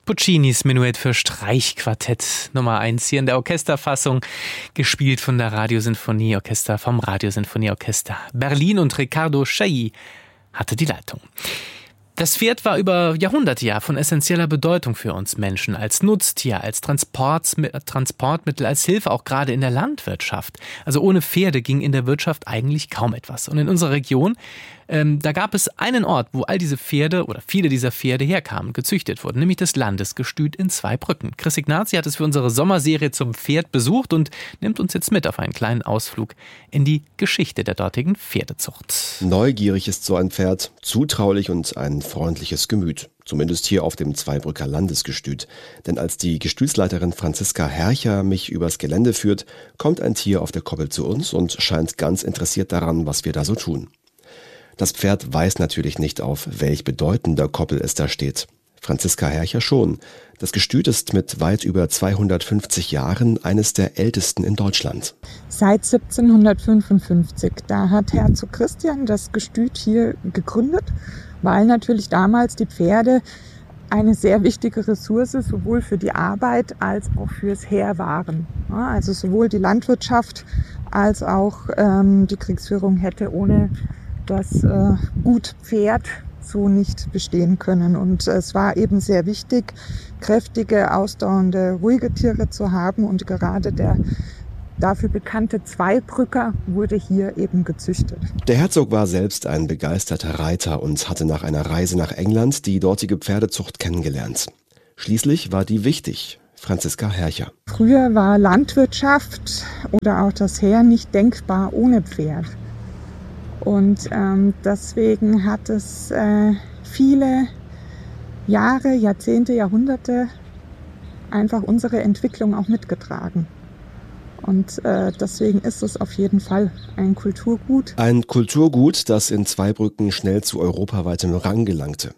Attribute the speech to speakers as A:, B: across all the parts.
A: Puccinis Menuett für Streichquartett Nummer 1 hier in der Orchesterfassung, gespielt von der Radiosinfonieorchester vom Radiosinfonieorchester Berlin, und Riccardo Chailly hatte die Leitung. Das Pferd war über Jahrhunderte von essentieller Bedeutung für uns Menschen, als Nutztier, als Transportmittel, als Hilfe, auch gerade in der Landwirtschaft. Also ohne Pferde ging in der Wirtschaft eigentlich kaum etwas. Und in unserer Region, da gab es einen Ort, wo all diese Pferde oder viele dieser Pferde herkamen, gezüchtet wurden, nämlich das Landesgestüt in Zweibrücken. Chris Ignazi hat es für unsere Sommerserie zum Pferd besucht und nimmt uns jetzt mit auf einen kleinen Ausflug in die Geschichte der dortigen Pferdezucht.
B: Neugierig ist so ein Pferd, zutraulich und ein freundliches Gemüt. Zumindest hier auf dem Zweibrücker Landesgestüt. Denn als die Gestütsleiterin Franziska Hercher mich übers Gelände führt, kommt ein Tier auf der Koppel zu uns und scheint ganz interessiert daran, was wir da so tun. Das Pferd weiß natürlich nicht, auf welch bedeutender Koppel es da steht. Franziska Hercher schon. Das Gestüt ist mit weit über 250 Jahren eines der ältesten in Deutschland.
C: Seit 1755, da hat Herzog Christian das Gestüt hier gegründet, weil natürlich damals die Pferde eine sehr wichtige Ressource sowohl für die Arbeit als auch fürs Heer waren. Ja, also sowohl die Landwirtschaft als auch die Kriegsführung hätte ohne das Gut Pferd so nicht bestehen können. Und es war eben sehr wichtig, kräftige, ausdauernde, ruhige Tiere zu haben. Und gerade der dafür bekannte Zweibrücker wurde hier eben gezüchtet.
B: Der Herzog war selbst ein begeisterter Reiter und hatte nach einer Reise nach England die dortige Pferdezucht kennengelernt. Schließlich war die wichtig. Franziska Hercher.
C: Früher war Landwirtschaft oder auch das Heer nicht denkbar ohne Pferd. Und deswegen hat es viele Jahre, Jahrzehnte, Jahrhunderte einfach unsere Entwicklung auch mitgetragen. Und deswegen ist es auf jeden Fall ein Kulturgut.
B: Ein Kulturgut, das in Zweibrücken schnell zu europaweitem Rang gelangte.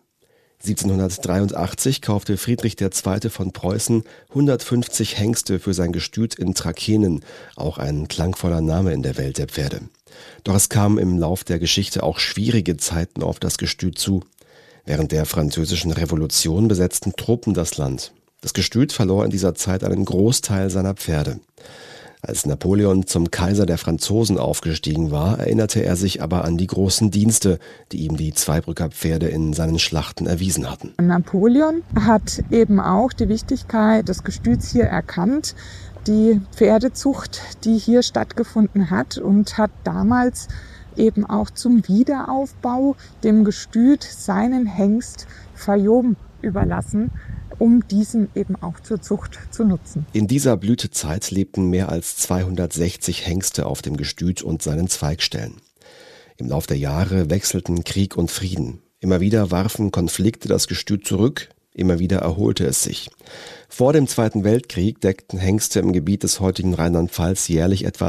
B: 1783 kaufte Friedrich II. Von Preußen 150 Hengste für sein Gestüt in Trakehnen, auch ein klangvoller Name in der Welt der Pferde. Doch es kamen im Lauf der Geschichte auch schwierige Zeiten auf das Gestüt zu. Während der Französischen Revolution besetzten Truppen das Land. Das Gestüt verlor in dieser Zeit einen Großteil seiner Pferde. Als Napoleon zum Kaiser der Franzosen aufgestiegen war, erinnerte er sich aber an die großen Dienste, die ihm die Zweibrücker Pferde in seinen Schlachten erwiesen hatten.
C: Napoleon hat eben auch die Wichtigkeit des Gestüts hier erkannt, die Pferdezucht, die hier stattgefunden hat, und hat damals eben auch zum Wiederaufbau dem Gestüt seinen Hengst Fayoum überlassen, um diesen eben auch zur Zucht zu nutzen.
B: In dieser Blütezeit lebten mehr als 260 Hengste auf dem Gestüt und seinen Zweigstellen. Im Lauf der Jahre wechselten Krieg und Frieden. Immer wieder warfen Konflikte das Gestüt zurück, immer wieder erholte es sich. Vor dem Zweiten Weltkrieg deckten Hengste im Gebiet des heutigen Rheinland-Pfalz jährlich etwa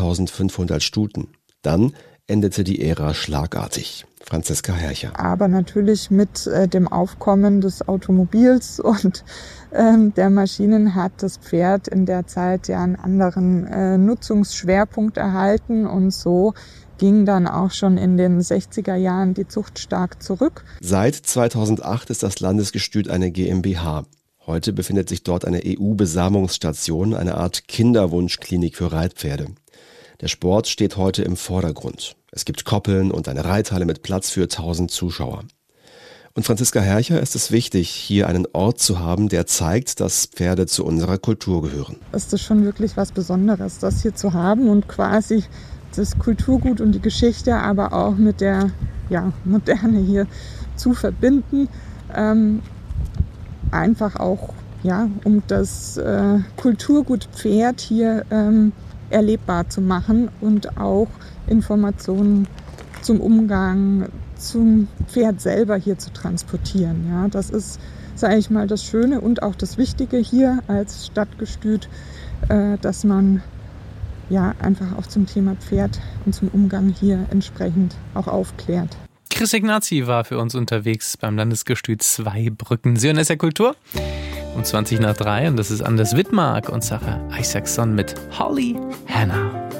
B: 2500 Stuten. Dann endete die Ära schlagartig. Franziska Hercher.
C: Aber natürlich mit dem Aufkommen des Automobils und der Maschinen hat das Pferd in der Zeit ja einen anderen Nutzungsschwerpunkt erhalten, und so ging dann auch schon in den 60er Jahren die Zucht stark zurück.
B: Seit 2008 ist das Landesgestüt eine GmbH. Heute befindet sich dort eine EU-Besamungsstation, eine Art Kinderwunschklinik für Reitpferde. Der Sport steht heute im Vordergrund. Es gibt Koppeln und eine Reithalle mit Platz für 1000 Zuschauer. Und Franziska Hercher ist es wichtig, hier einen Ort zu haben, der zeigt, dass Pferde zu unserer Kultur gehören.
C: Es ist schon wirklich was Besonderes, das hier zu haben und quasi das Kulturgut und die Geschichte, aber auch mit der Moderne hier zu verbinden. Einfach auch, um das Kulturgut Pferd hier erlebbar zu machen und auch Informationen zum Umgang zum Pferd selber hier zu transportieren. Ja, das ist, sage ich mal, das Schöne und auch das Wichtige hier als Stadtgestüt, dass man einfach auch zum Thema Pferd und zum Umgang hier entsprechend auch aufklärt.
A: Chris Ignazi war für uns unterwegs beim Landesgestüt Zweibrücken. Sie hören SR Kultur um 2:20 und das ist Anders Wittmark und Sarah Isaacson mit Holly Hannah.